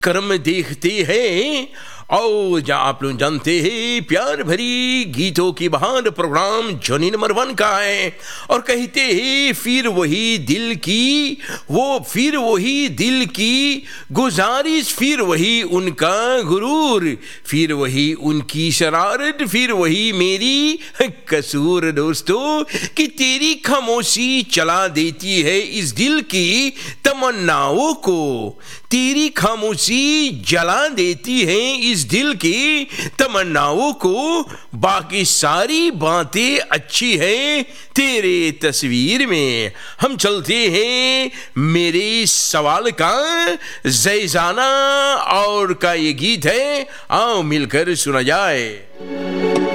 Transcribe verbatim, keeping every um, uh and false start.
कर्म देखते हैं। और जहाँ आप लोग जानते हैं प्यार भरी गीतों की बहार प्रोग्राम जॉनी नंबर वन का है। और कहते हैं फिर वही दिल की वो फिर वही दिल की गुजारिश, फिर वही उनका गुरूर, फिर वही उनकी शरारत, फिर वही मेरी कसूर। दोस्तों कि तेरी खामोशी चला देती है इस दिल की तमन्नाओं को, तेरी खामोशी जला देती है इस दिल की तमन्नाओं को। बाकी सारी बातें अच्छी हैं तेरे तस्वीर में। हम चलते हैं मेरे सवाल का ज़ैज़ाना और का ये गीत है, आओ मिलकर सुना जाए।